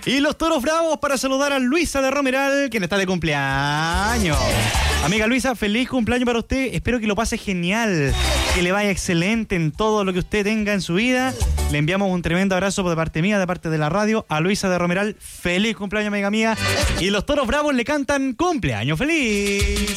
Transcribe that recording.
Y los toros bravos para saludar a Luisa de Romeral, quien está de cumpleaños. Amiga Luisa, feliz cumpleaños para usted. Espero que lo pase genial, que le vaya excelente en todo lo que usted tenga en su vida. Le enviamos un tremendo abrazo de parte mía, de parte de la radio, a Luisa de Romeral. Feliz cumpleaños, amiga mía. Y los toros bravos le cantan cumpleaños feliz.